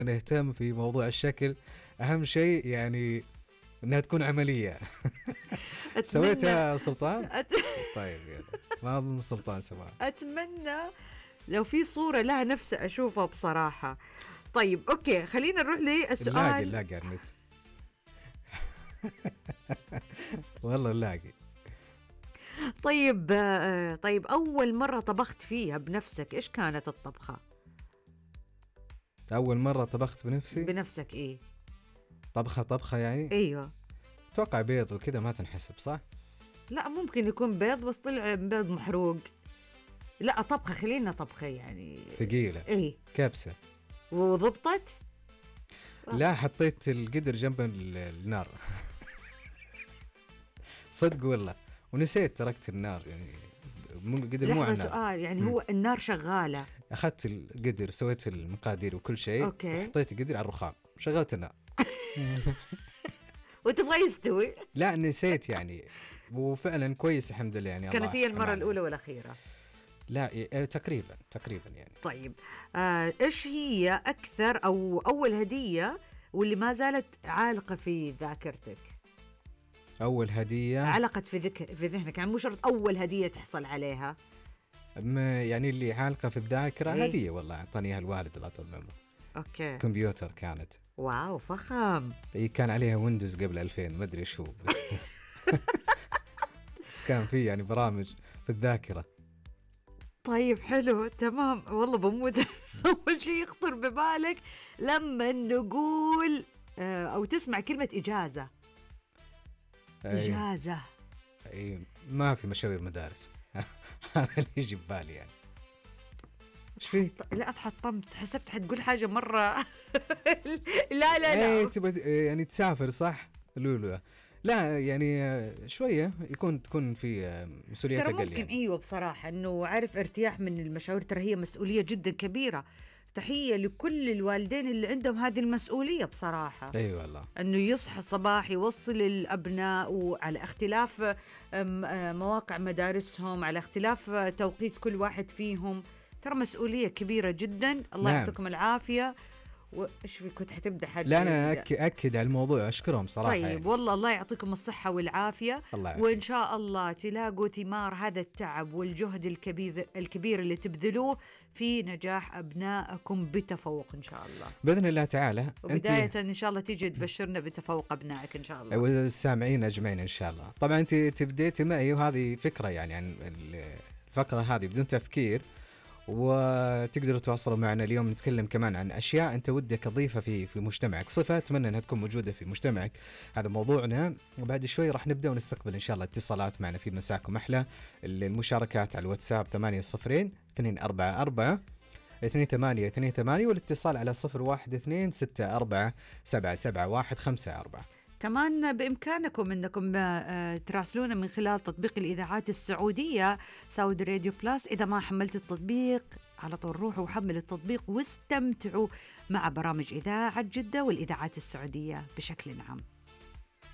نهتم في موضوع الشكل، أهم شيء يعني إنها تكون عملية. سويتها سلطان؟ طيب يلا، ما أظن سلطان سواها. أتمنى لو في صورة لها نفسي أشوفها بصراحة. طيب أوكي، خلينا نروح للسؤال. نلاقي على النت. والله نلاقي. طيب أول مرة طبخت فيها بنفسك إيش كانت الطبخة؟ أول مرة طبخت بنفسك إيه؟ طبخة يعني؟ أيوه. توقع بيض وكذا ما تنحسب صح؟ لا ممكن يكون بيض بس طلع بيض محروق. لا طبخة، خلينا طبخة يعني ثقيلة. إيه؟ كبسة. وضبطت؟ لا حطيت القدر جنب النار. صدق والله، ونسيت تركت النار يعني القدر مو على النار. سؤال يعني هو النار شغالة. أخذت القدر، سويت المقادير وكل شيء، أوكي. حطيت القدر على الرخام، شغلت النار. وتبغى يستوي؟ لا نسيت يعني، وفعلا كويس الحمد لله يعني. كانت هي المرة الأولى والأخيرة؟ لا تقريبا يعني. طيب إيش هي أكثر أو أول هدية واللي ما زالت عالقة في ذاكرتك؟ أول هدية علقت في ذهنك، يعني مو شرط أول هدية تحصل عليها. يعني اللي عالقة في الذاكرة إيه؟ هدية والله أعطانيها الوالد الله يطول عمره. أوكي. كمبيوتر كانت. واو فخم. كان عليها ويندوز قبل 2000 ما أدري شو بس. بس كان فيه يعني برامج في الذاكرة. طيب حلو تمام والله بموت. أول شيء يخطر ببالك لما نقول أو تسمع كلمة إجازة. إجازة. أي ما في مشاوير مدارس. هذا اللي يجي ببالي يعني. إيش فيك؟ لا اتحطمت، حسبت حتقول حاجة مرة. لا تبغى يعني تسافر صح؟ لولو لا يعني شوية تكون في مسؤوليات أقل ممكن يعني. أيوة بصراحة إنه عارف ارتياح من المشاوير، ترى هي مسؤولية جدا كبيرة. تحية لكل الوالدين اللي عندهم هذه المسؤولية بصراحة. أي والله. إنه يصحى صباح يوصل الأبناء، وعلى اختلاف مواقع مدارسهم، على اختلاف توقيت كل واحد فيهم، ترى مسؤولية كبيرة جدا. الله يعطيكم العافية. وإيش كنت حتبدأ حاجة؟ لا أنا أكد على الموضوع، أشكرهم صراحة. طيب يعني. والله الله يعطيكم الصحة والعافية، وإن شاء الله تلاقوا ثمار هذا التعب والجهد الكبير اللي تبذلوه في نجاح أبنائكم بتفوق إن شاء الله بإذن الله تعالى. وبداية إن شاء الله تيجي تبشرنا بتفوق أبنائك إن شاء الله، والسامعين أجمعين إن شاء الله. طبعا أنت تبديتي معي وهذه فكرة يعني عن الفقرة هذه بدون تفكير، وتقدروا تواصلوا معنا اليوم. نتكلم كمان عن أشياء أنت ودك تضيفها في مجتمعك، صفة أتمنى أنها تكون موجودة في مجتمعك، هذا موضوعنا. وبعد شوي راح نبدأ ونستقبل إن شاء الله اتصالات معنا في مساكم أحلى. المشاركات على الواتساب 80-244-28-28 والاتصال على 012-64-77-154. كمان بإمكانكم أنكم تراسلونا من خلال تطبيق الإذاعات السعودية سعودي راديو بلاس. إذا ما حملت التطبيق على طول روحوا وحملوا التطبيق واستمتعوا مع برامج إذاعة جدة والإذاعات السعودية بشكل عام.